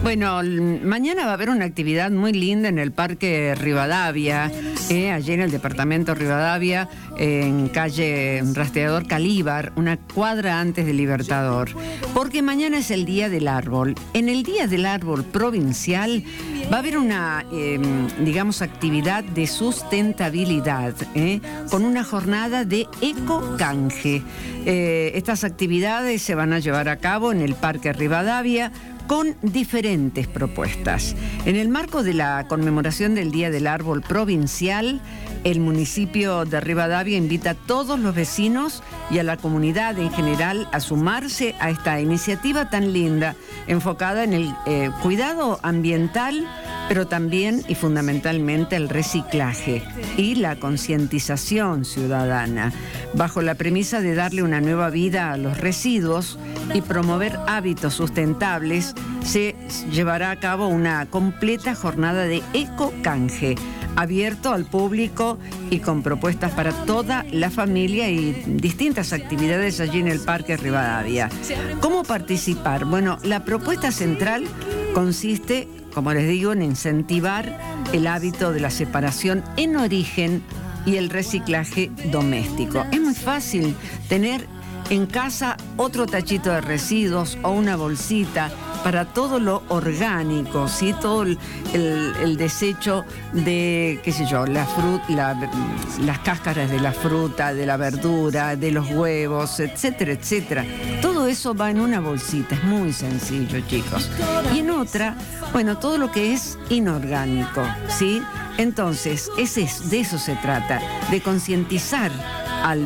Bueno, mañana va a haber una actividad muy linda en el Parque Rivadavia, allí en el departamento Rivadavia, en calle Rastreador Calíbar, una cuadra antes de Libertador, porque mañana es el Día del Árbol. En el Día del Árbol provincial va a haber una, actividad de sustentabilidad, con una jornada de eco-canje. Estas actividades se van a llevar a cabo en el Parque Rivadavia, con diferentes propuestas. En el marco de la conmemoración del Día del Árbol Provincial, el municipio de Rivadavia invita a todos los vecinos y a la comunidad en general a sumarse a esta iniciativa tan linda, enfocada en el cuidado ambiental, pero también y fundamentalmente el reciclaje y la concientización ciudadana, bajo la premisa de darle una nueva vida a los residuos y promover hábitos sustentables. Se llevará a cabo una completa jornada de eco-canje, abierto al público y con propuestas para toda la familia y distintas actividades allí en el Parque Rivadavia. ¿Cómo participar? Bueno, la propuesta central consiste, como les digo, en incentivar el hábito de la separación en origen y el reciclaje doméstico. Es muy fácil tener en casa otro tachito de residuos o una bolsita para todo lo orgánico, ¿sí? Todo el desecho de, qué sé yo, las cáscaras de la fruta, de la verdura, de los huevos, etcétera, etcétera. Todo eso va en una bolsita, es muy sencillo, chicos. Y en otra, bueno, todo lo que es inorgánico, ¿sí? Entonces, de eso se trata, de concientizar al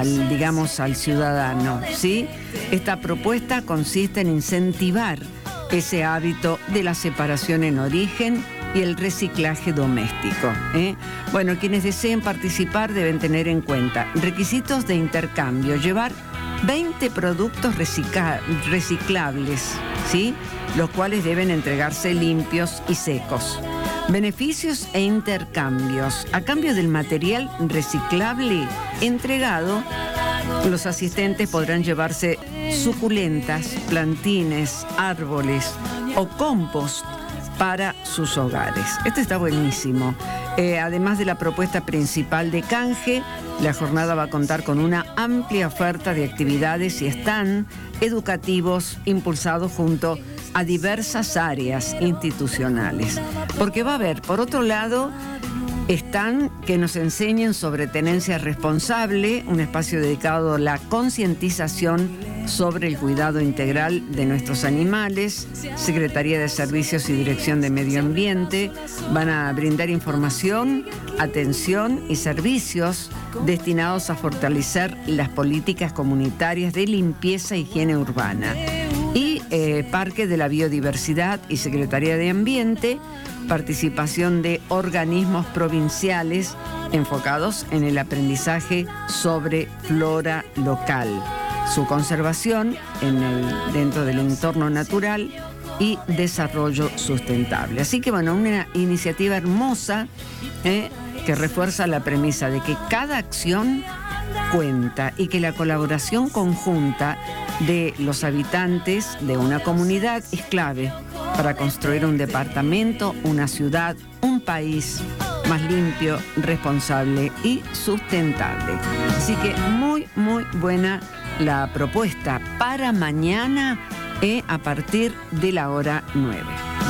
ciudadano, ¿sí? Esta propuesta consiste en incentivar ese hábito de la separación en origen y el reciclaje doméstico. Bueno, quienes deseen participar deben tener en cuenta requisitos de intercambio, llevar 20 productos reciclables, ¿sí? Los cuales deben entregarse limpios y secos. Beneficios e intercambios. A cambio del material reciclable entregado, los asistentes podrán llevarse suculentas, plantines, árboles o compost para sus hogares. Esto está buenísimo. Además de la propuesta principal de canje, la jornada va a contar con una amplia oferta de actividades y stand educativos impulsados junto a diversas áreas institucionales. Porque va a haber, por otro lado, están que nos enseñen sobre tenencia responsable, un espacio dedicado a la concientización sobre el cuidado integral de nuestros animales. Secretaría de Servicios y Dirección de Medio Ambiente van a brindar información, atención y servicios destinados a fortalecer las políticas comunitarias de limpieza e higiene urbana. Y Parque de la Biodiversidad y Secretaría de Ambiente, participación de organismos provinciales enfocados en el aprendizaje sobre flora local, su conservación dentro del entorno natural y desarrollo sustentable. Así que bueno, una iniciativa hermosa que refuerza la premisa de que cada acción cuenta y que la colaboración conjunta de los habitantes de una comunidad es clave para construir un departamento, una ciudad, un país más limpio, responsable y sustentable. Así que muy, muy buena la propuesta para mañana a partir de la hora 9.